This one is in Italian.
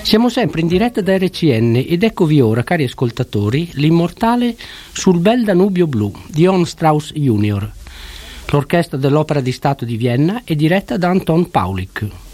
Siamo sempre in diretta da RCN ed eccovi ora, cari ascoltatori, l'immortale Sul bel Danubio blu di Johann Strauss Jr. L'orchestra dell'Opera di Stato di Vienna è diretta da Anton Paulik.